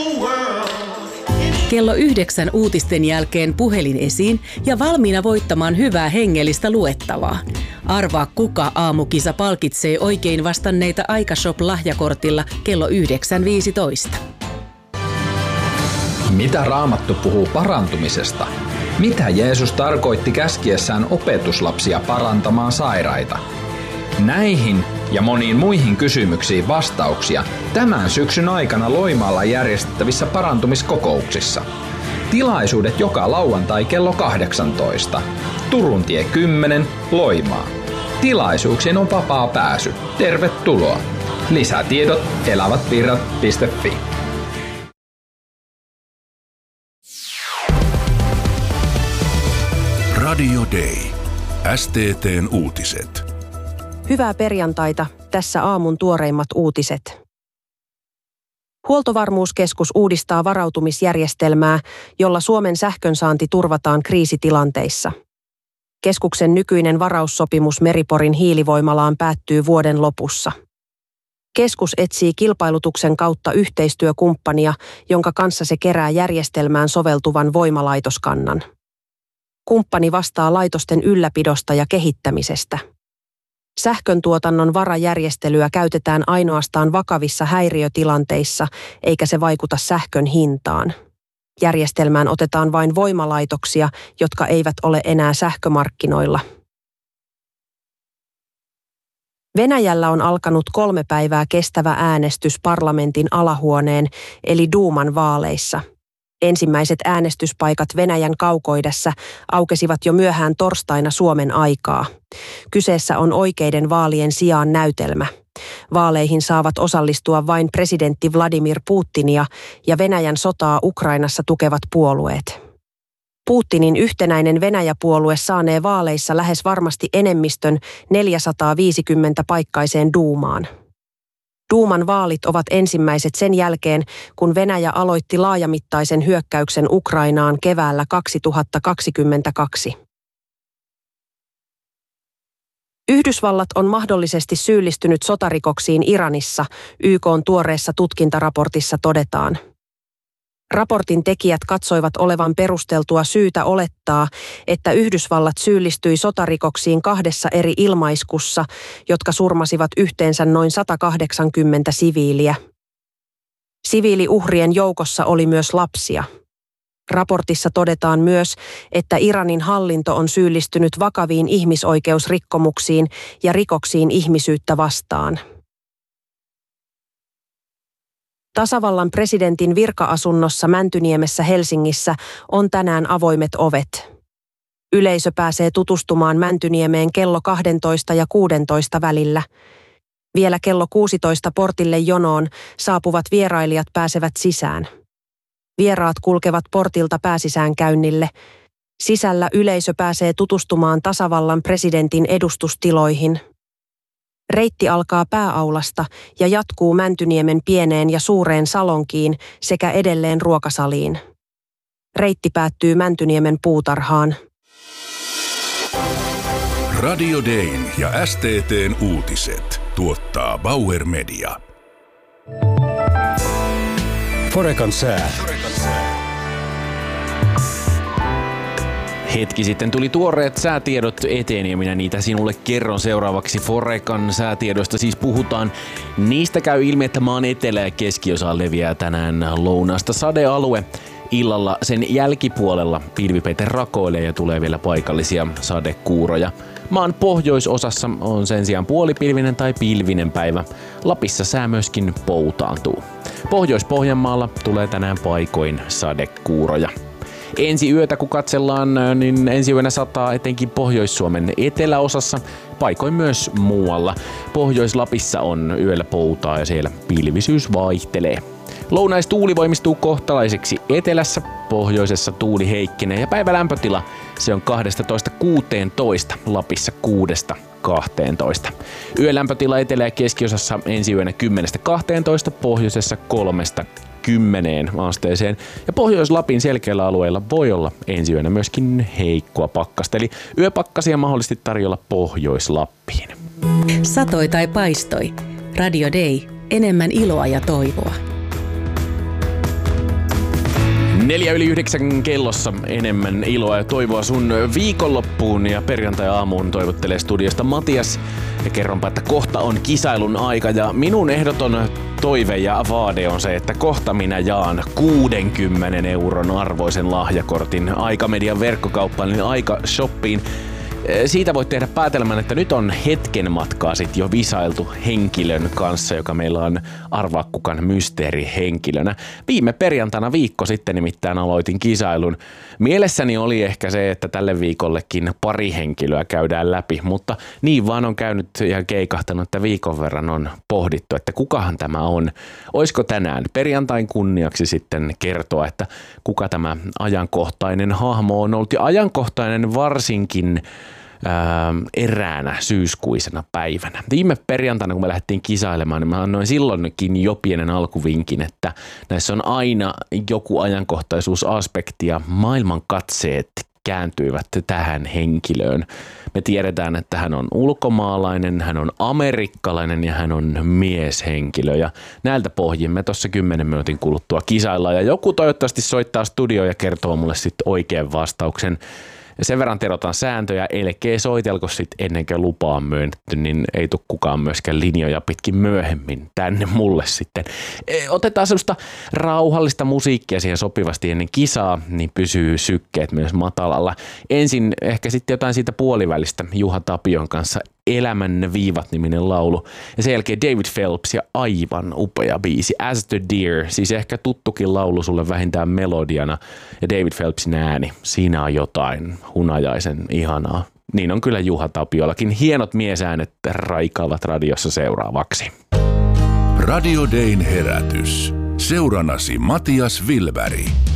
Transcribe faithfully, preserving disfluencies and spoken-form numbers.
Kello yhdeksän uutisten jälkeen puhelin esiin ja valmiina voittamaan hyvää hengellistä luettavaa. Arvaa, kuka aamukisa palkitsee oikein vastanneita Aikashop-lahjakortilla kello yhdeksän viisitoista. Mitä Raamattu puhuu parantumisesta? Mitä Jeesus tarkoitti käskiessään opetuslapsia parantamaan sairaita? Näihin ja moniin muihin kysymyksiin vastauksia tämän syksyn aikana Loimaalla järjestettävissä parantumiskokouksissa. Tilaisuudet joka lauantai kello kahdeksantoista. Turuntie kymmenen, Loimaa. Tilaisuuksiin on vapaa pääsy. Tervetuloa. Lisätiedot elävätvirrat piste fi. Radio Day. S T T:n uutiset. Hyvää perjantaita, tässä aamun tuoreimmat uutiset. Huoltovarmuuskeskus uudistaa varautumisjärjestelmää, jolla Suomen sähkönsaanti turvataan kriisitilanteissa. Keskuksen nykyinen varaussopimus Meri-Porin hiilivoimalaan päättyy vuoden lopussa. Keskus etsii kilpailutuksen kautta yhteistyökumppania, jonka kanssa se kerää järjestelmään soveltuvan voimalaitoskannan. Kumppani vastaa laitosten ylläpidosta ja kehittämisestä. Sähköntuotannon varajärjestelyä käytetään ainoastaan vakavissa häiriötilanteissa, eikä se vaikuta sähkön hintaan. Järjestelmään otetaan vain voimalaitoksia, jotka eivät ole enää sähkömarkkinoilla. Venäjällä on alkanut kolme päivää kestävä äänestys parlamentin alahuoneen eli Duuman vaaleissa. Ensimmäiset äänestyspaikat Venäjän kaukoidässä aukesivat jo myöhään torstaina Suomen aikaa. Kyseessä on oikeiden vaalien sijaan näytelmä. Vaaleihin saavat osallistua vain presidentti Vladimir Putinia ja Venäjän sotaa Ukrainassa tukevat puolueet. Putinin yhtenäinen Venäjä-puolue saanee vaaleissa lähes varmasti enemmistön neljäsataaviisikymmentä paikkaiseen Duumaan. Duuman vaalit ovat ensimmäiset sen jälkeen, kun Venäjä aloitti laajamittaisen hyökkäyksen Ukrainaan keväällä kaksituhattakaksikymmentäkaksi. Yhdysvallat on mahdollisesti syyllistynyt sotarikoksiin Iranissa, Y K:n tuoreessa tutkintaraportissa todetaan. Raportin tekijät katsoivat olevan perusteltua syytä olettaa, että Yhdysvallat syyllistyi sotarikoksiin kahdessa eri ilmaiskussa, jotka surmasivat yhteensä noin sata kahdeksankymmentä siviiliä. Siviiliuhrien joukossa oli myös lapsia. Raportissa todetaan myös, että Iranin hallinto on syyllistynyt vakaviin ihmisoikeusrikkomuksiin ja rikoksiin ihmisyyttä vastaan. Tasavallan presidentin virka-asunnossa Mäntyniemessä Helsingissä on tänään avoimet ovet. Yleisö pääsee tutustumaan Mäntyniemeen kello kaksitoista ja kuusitoista välillä. Vielä kello kuusitoista portille jonoon saapuvat vierailijat pääsevät sisään. Vieraat kulkevat portilta pääsisäänkäynnille. Sisällä yleisö pääsee tutustumaan tasavallan presidentin edustustiloihin. Reitti alkaa pääaulasta ja jatkuu Mäntyniemen pieneen ja suureen salonkiin sekä edelleen ruokasaliin. Reitti päättyy Mäntyniemen puutarhaan. Radio Dayn ja S T T:n uutiset tuottaa Bauer Media. Forecan sää. Hetki sitten tuli tuoreet säätiedot eteen ja minä niitä sinulle kerron seuraavaksi. Forecan säätiedoista siis puhutaan. Niistä käy ilmi, että maan etelä- ja keskiosaan leviää tänään lounaasta sadealue. Illalla sen jälkipuolella pilvipeite rakoilee ja tulee vielä paikallisia sadekuuroja. Maan pohjoisosassa on sen sijaan puolipilvinen tai pilvinen päivä. Lapissa sää myöskin poutaantuu. Pohjois-Pohjanmaalla tulee tänään paikoin sadekuuroja. Ensi yötä kun katsellaan, niin ensi yönä sataa etenkin Pohjois-Suomen eteläosassa, paikoin myös muualla. Pohjois-Lapissa on yöllä poutaa ja siellä pilvisyys vaihtelee. Lounaistuuli voimistuu kohtalaiseksi etelässä, pohjoisessa tuuli heikkenee ja päivälämpötila se on kaksitoista kuusitoista, Lapissa kuudesta kahteentoista. Yölämpötila etelä- ja keskiosassa ensi yönä kymmenestä kahteentoista, pohjoisessa kolmesta kymmeneen asteeseen. Ja Pohjois-Lapin selkeällä alueella voi olla ensi yönä myöskin heikkoa pakkasta, eli yöpakkasia mahdollisesti tarjolla Pohjois-Lappiin. Satoi tai paistoi. Radio Day. Enemmän iloa ja toivoa. Neljä yli yhdeksän kellossa enemmän iloa ja toivoa sun viikonloppuun ja perjantai-aamuun toivottelee studiosta Matias. Ja kerronpa, että kohta on kisailun aika ja minun ehdoton toive ja vaade on se, että kohta minä jaan kuudenkymmenen euron arvoisen lahjakortin Aikamedian verkkokauppaan, eli Aika-shoppiin. Siitä voit tehdä päätelmän, että nyt on hetken matkaa sit jo visailtu henkilön kanssa, joka meillä on Arvaa kukan mysteerihenkilönä. Viime perjantaina viikko sitten nimittäin aloitin kisailun. Mielessäni oli ehkä se, että tälle viikollekin pari henkilöä käydään läpi, mutta niin vaan on käynyt ja keikahtanut, että viikon verran on pohdittu, että kukahan tämä on. Oisko tänään perjantain kunniaksi sitten kertoa, että kuka tämä ajankohtainen hahmo on ollut ja ajankohtainen varsinkin Ää, eräänä syyskuisena päivänä. Viime perjantaina, kun me lähdettiin kisailemaan, niin mä annoin silloinkin jo pienen alkuvinkin, että näissä on aina joku ajankohtaisuusaspekti ja maailman katseet kääntyivät tähän henkilöön. Me tiedetään, että hän on ulkomaalainen, hän on amerikkalainen ja hän on mieshenkilö. Ja näiltä pohjin me tuossa kymmenen minuutin kuluttua kisaillaan. Ja joku toivottavasti soittaa studioon ja kertoo mulle sitten oikean vastauksen. Sen verran terotaan sääntöjä, elkee soitelko sitten ennen kuin lupaa on myönnetty, niin ei tule kukaan myöskään linjoja pitkin myöhemmin tänne mulle sitten. Otetaan sellaista rauhallista musiikkia siihen sopivasti ennen kisaa, niin pysyy sykkeet myös matalalla. Ensin ehkä sitten jotain siitä puolivälistä Juha Tapion kanssa Elämän viivat-niminen laulu. Ja sen jälkeen David Phelps ja aivan upea biisi As the Deer, siis ehkä tuttukin laulu sulle vähintään melodiana. Ja David Phelpsin ääni, siinä on jotain hunajaisen ihanaa. Niin on kyllä Juha Tapiollakin. Hienot miesäänet raikaavat radiossa seuraavaksi. Radio Dayn herätys. Seuranasi Matias Wilberg.